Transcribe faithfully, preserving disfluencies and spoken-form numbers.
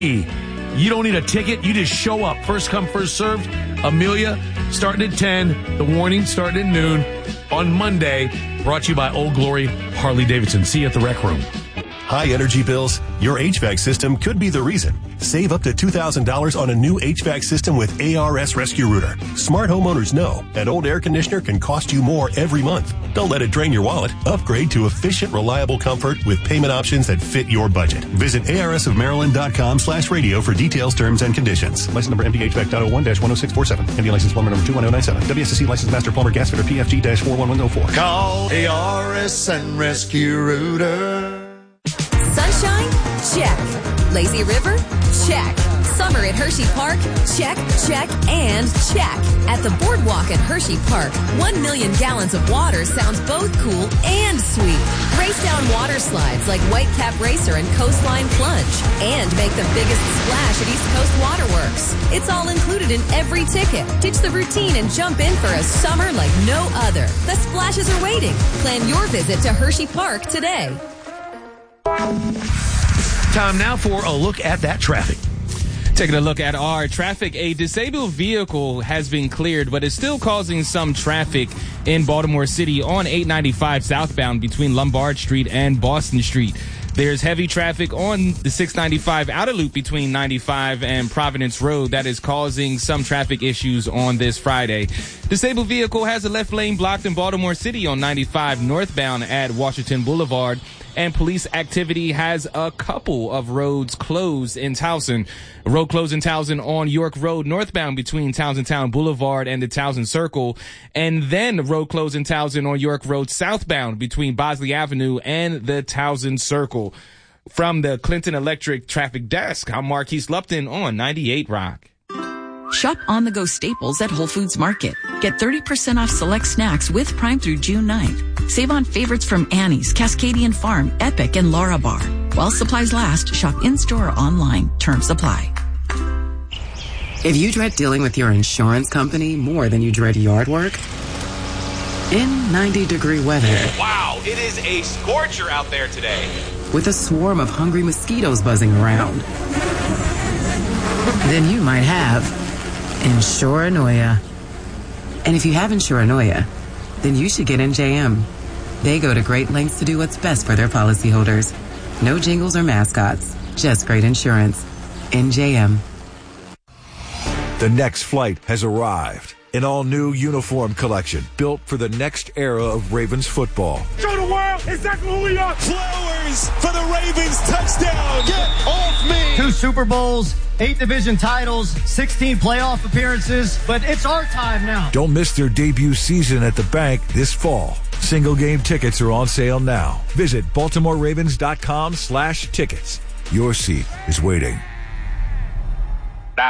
You don't need a ticket. You just show up. First come, first served. Amelia, starting at ten. The warning starting at noon on Monday. Brought to you by Old Glory Harley-Davidson. See you at the rec room. High energy bills? Your H V A C system could be the reason. Save up to two thousand dollars on a new H V A C system with A R S Rescue Rooter. Smart homeowners know an old air conditioner can cost you more every month. Don't let it drain your wallet. Upgrade to efficient, reliable comfort with payment options that fit your budget. Visit A R S of Maryland dot com slash radio for details, terms, and conditions. License number M D H V A C dot oh one dash one oh six four seven. M D license plumber number two one oh nine seven. W S S C license master plumber gas fitter P F G dash four one one oh four. Call A R S and Rescue Rooter. Sunshine? Check. Lazy River? Check. Summer at Hershey Park? Check, check, and check. At the Boardwalk at Hershey Park, one million gallons of water sounds both cool and sweet. Race down water slides like Whitecap Racer and Coastline Plunge. And make the biggest splash at East Coast Waterworks. It's all included in every ticket. Ditch the routine and jump in for a summer like no other. The splashes are waiting. Plan your visit to Hershey Park today. Time now for a look at that traffic. Taking a look at our traffic, a disabled vehicle has been cleared, but is still causing some traffic in Baltimore City on eight ninety-five southbound between Lombard Street and Boston Street. There's heavy traffic on the six ninety-five outer loop between ninety-five and Providence Road that is causing some traffic issues on this Friday. Disabled vehicle has a left lane blocked in Baltimore City on ninety-five northbound at Washington Boulevard. And police activity has a couple of roads closed in Towson. A road closed in Towson on York Road northbound between Towson Town Boulevard and the Towson Circle. And then the road closed in Towson on York Road southbound between Bosley Avenue and the Towson Circle. From the Clinton Electric Traffic Desk, I'm Marquise Lupton on ninety-eight Rock. Shop on-the-go staples at Whole Foods Market. Get thirty percent off select snacks with Prime through June ninth. Save on favorites from Annie's, Cascadian Farm, Epic, and Laura Bar. While supplies last, shop in-store or online. Terms apply. If you dread dealing with your insurance company more than you dread yard work, in ninety-degree weather... Wow, it is a scorcher out there today. With a swarm of hungry mosquitoes buzzing around, then you might have... Insuranoia. And if you have Insuranoia, then you should get N J M. They go to great lengths to do what's best for their policyholders. No jingles or mascots, just great insurance. N J M. The next flight has arrived. An all-new uniform collection built for the next era of Ravens football. Show the world exactly who we are. Flowers for the Ravens touchdown. Get off me. Two Super Bowls, eight division titles, sixteen playoff appearances, but it's our time now. Don't miss their debut season at the bank this fall. Single game tickets are on sale now. Visit Baltimore Ravens dot com slash tickets. Your seat is waiting.